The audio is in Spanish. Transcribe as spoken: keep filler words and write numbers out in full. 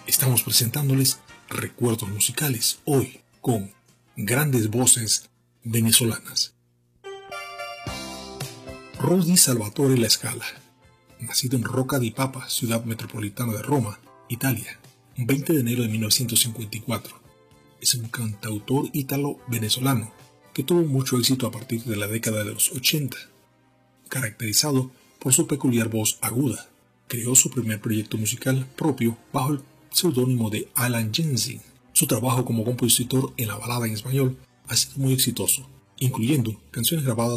Estamos presentándoles recuerdos musicales hoy con grandes voces venezolanas. Rodi Salvatore La Scala, nacido en Rocca di Papa, ciudad metropolitana de Roma, Italia, veinte de enero de mil novecientos cincuenta y cuatro, es un cantautor ítalo-venezolano que tuvo mucho éxito a partir de la década de los ochenta. Caracterizado por su peculiar voz aguda, creó su primer proyecto musical propio bajo el seudónimo de Alan Jensen. Su trabajo como compositor en la balada en español ha sido muy exitoso, incluyendo canciones grabadas